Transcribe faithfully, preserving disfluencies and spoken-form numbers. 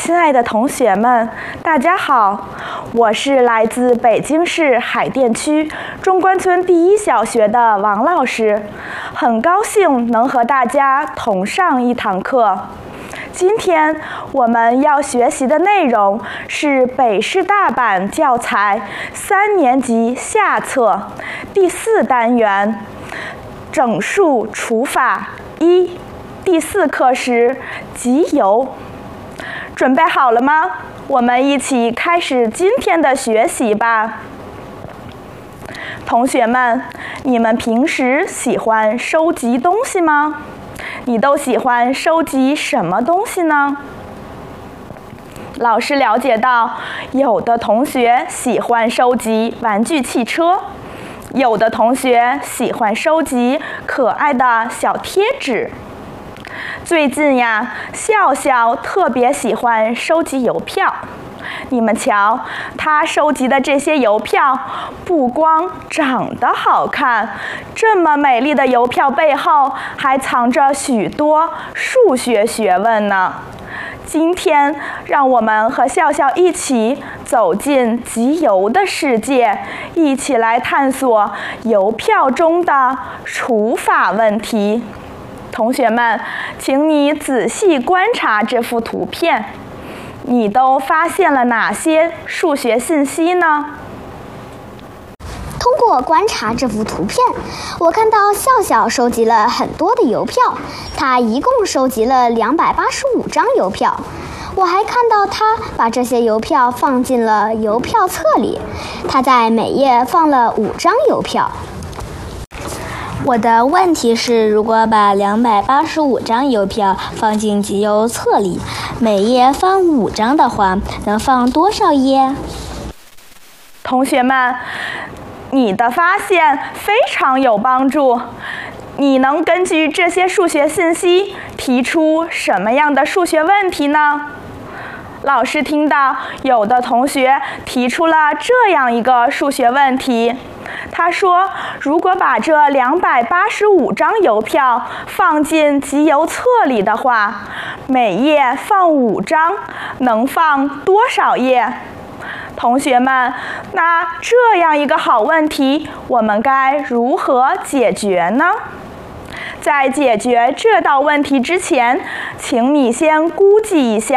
亲爱的同学们，大家好，我是来自北京市海淀区中关村第一小学的王老师，很高兴能和大家同上一堂课。今天我们要学习的内容是北师大版教材三年级下册第四单元整数除法一，第四课时集邮。准备好了吗？我们一起开始今天的学习吧。同学们，你们平时喜欢收集东西吗？你都喜欢收集什么东西呢？老师了解到，有的同学喜欢收集玩具汽车，有的同学喜欢收集可爱的小贴纸。最近呀，笑笑特别喜欢收集邮票。你们瞧，他收集的这些邮票不光长得好看，这么美丽的邮票背后还藏着许多数学学问呢。今天让我们和笑笑一起走进集邮的世界，一起来探索邮票中的除法问题。同学们，请你仔细观察这幅图片，你都发现了哪些数学信息呢？ 通过观察这幅图片，我看到笑笑收集了很多的邮票，他一共收集了两百八十五张邮票。我还看到他把这些邮票放进了邮票册里，他在每页放了五张邮票。 我的问题是，如果把两百八十五张邮票放进集邮册里，每页放五张的话，能放多少页？ 同学们，你的发现非常有帮助。你能根据这些数学信息提出什么样的数学问题呢？老师听到有的同学提出了这样一个数学问题。他说，如果把这两百八十五张邮票放进集邮册里的话，每页放五张，能放多少页？同学们，那这样一个好问题，我们该如何解决呢？在解决这道问题之前，请你先估计一下